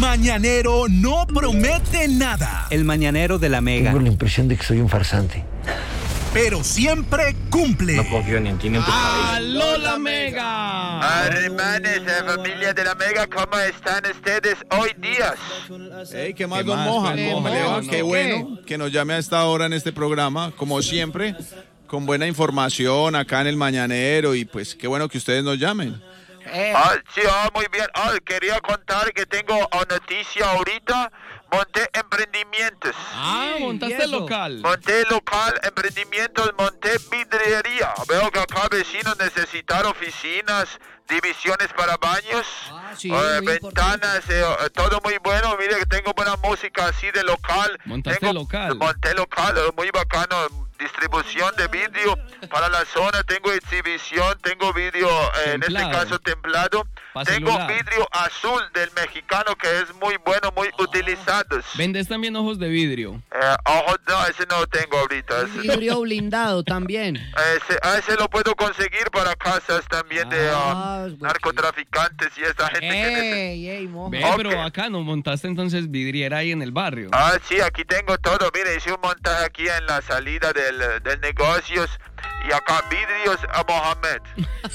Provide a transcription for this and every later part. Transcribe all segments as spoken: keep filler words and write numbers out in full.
Mañanero no promete nada. El mañanero de la Mega. Tengo la impresión de que soy un farsante. Pero siempre cumple. No confío ni en ti ni en tu cabeza. ¡Aló, la Mega! Hermanes, eh, familia de la Mega, ¿cómo están ustedes hoy días? Hey, ¿qué más, ¿Qué don más, Moja? pues, ¿Cómo le va? Moja? Qué ¿Qué? bueno que nos llame a esta hora en este programa, como siempre, con buena información acá en el Mañanero, y pues qué bueno que ustedes nos llamen. Ah, sí, ah, muy bien. Ah, quería contar que tengo ah, noticia ahorita. Monté emprendimientos. Ah, montaste el local. Monté local, emprendimientos, monté vidriería. Veo que acá vecinos necesitan oficinas, divisiones para baños, Ah, sí, eh, muy ventanas, eh, eh, todo muy bueno. Mire que tengo buena música así de local. Montaste Tengo- local. Monté local, eh, muy bacano. Distribución de vidrio para la zona, tengo exhibición, tengo vidrio, eh, en este Templado. caso templado. Pa' Tengo celular. vidrio azul del mexicano que es muy bueno, muy utilizados. ¿Vendes también ojos de vidrio? Eh, ojos, no, ese no tengo ahorita. Ese, Vidrio blindado también. ese, a ese lo puedo conseguir para casas también de Ah, ah, es narcotraficantes y esa gente que necesita. Ey, ey, moja. Ve, Ok. pero acá no montaste entonces vidriera ahí en el barrio. Ah, sí, aquí tengo todo. Mire, hice un montaje aquí en la salida del, del negocios. Y acá vidrios a Mohamed.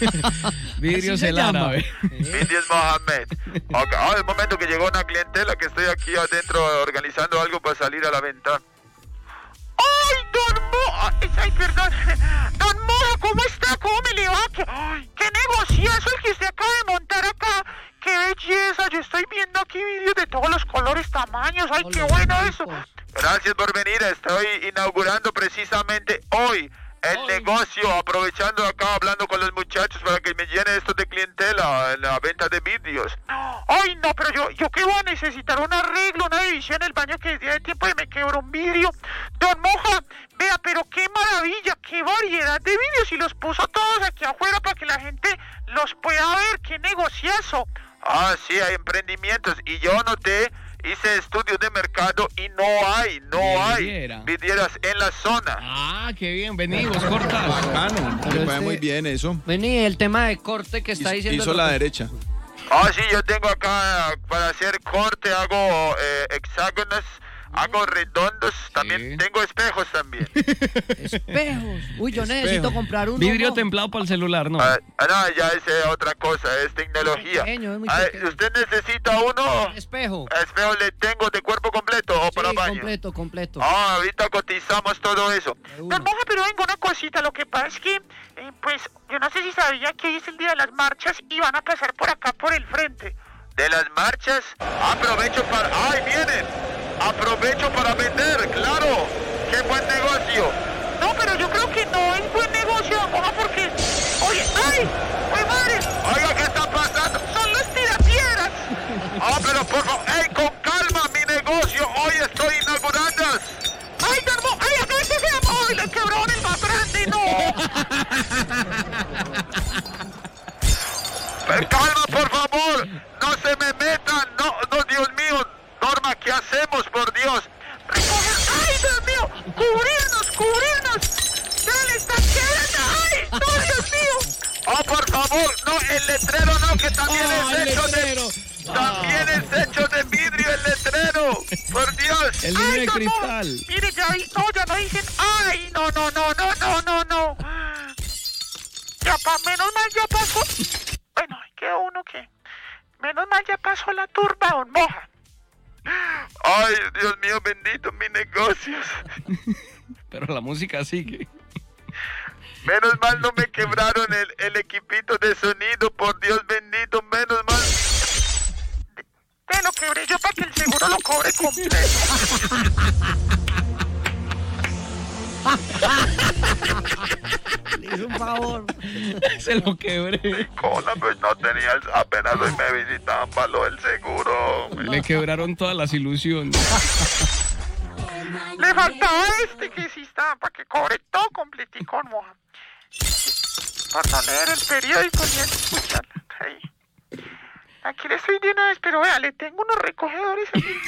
Vidrios Así se el llama. árabe. Vidrios Mohamed. Ok, ah, el momento que llegó una clientela que estoy aquí adentro organizando algo para salir a la venta. ¡Ay, don Moja! ¡Ay, perdón! Don Moja, ¿cómo está? ¿Cómo me le va? ¿Qué, ay, qué negociazo el que usted acaba de montar acá! ¡Qué belleza! Yo estoy viendo aquí vídeos de todos los colores, tamaños. ¡Ay, qué bueno eso! Gracias por venir. Estoy inaugurando precisamente hoy el Hoy. negocio, aprovechando acá, hablando con los muchachos para que me llene esto de clientela en la venta de vidrios. Ay, no, pero yo, yo qué voy a necesitar un arreglo, una división en el baño que desde hace tiempo me quebró un vidrio. Don Moja, vea, pero qué maravilla, qué variedad de vidrios, y los puso todos aquí afuera para que la gente los pueda ver. ¡Qué negociazo! Ah, sí, hay emprendimientos, y yo noté, hice estudios de mercado y no hay, no Vidriera. hay vidrieras en la zona. Ah, qué bien, vení, vos cortás. Bacano, Pero me parece este- muy bien eso. Vení, el tema de corte que está Hizo, diciendo. hizo el la doctor. derecha. Ah, sí, yo tengo acá para hacer corte, hago eh, hexágonos, hago redondos, también Sí. tengo espejos también. Espejos. Uy, yo Espejo. necesito comprar uno. Vidrio moja. templado para el celular, ¿no? Ah, ah, no, ya es eh, otra cosa, es tecnología. Pequeño, es muy Ah, pequeño. ¿usted necesita uno? Espejo. Espejo le tengo de cuerpo completo o para Sí, baño. completo, completo. Ah, ahorita cotizamos todo eso. De una. Don Moja, pero venga una cosita, lo que pasa es que, eh, pues, yo no sé si sabía que hoy es el día de las marchas y van a pasar por acá, por el frente. ¿De las marchas? Aprovecho para... ¡Ay, vienen! Aprovecho para vender, claro. ¡Qué buen negocio! No, pero yo creo que no es buen negocio, Don Moja, porque... Oye, ¡ay! ¡Ay, madre! Oiga, ¿qué está pasando? Son los tirapiedras. Ah, pero por favor, ¡ey, con calma! Mi negocio, hoy estoy inaugurando. ¡Ay, Don Moja! ¡Ay, acá este se llama! ¡Ay, le quebraron el más grande! ¡No! Eh, calma, por favor, no se me metan, no, no, Dios mío, Norma, ¿qué hacemos, por Dios? Recoger, ay, Dios mío, cubrirnos, cubrirnos, dale, está quedando, ay, no, Dios mío. Oh, por favor, no, el letrero no, que también Ah, es el hecho letrero. de, también es hecho de vidrio el letrero, por Dios. El vidrio Ay, de Don Moja, cristal. mire, ya, vi- no, ya no dicen, ay, no, no, no, no, no, no, no. Ya, pa, menos mal ya pasó. Bueno, quedó uno que... Menos mal ya pasó la turba, Don Moja. Ay, Dios mío, bendito, mis negocios. Pero la música sigue. Menos mal no me quebraron el, el equipito de sonido, por Dios bendito, menos mal. Te lo quebré yo para que el seguro lo cobre completo. Le hice un favor. Se lo quebré. Cola, pues no tenía el- apenas hoy me visitaban para lo del seguro. Le quebraron todas las ilusiones. Le faltaba este que sí está, para que cobre todo completico, Moja. Por no leer el periódico ni escucharlo. Ahí. Aquí le estoy de una vez, pero vea, le tengo unos recogedores aquí.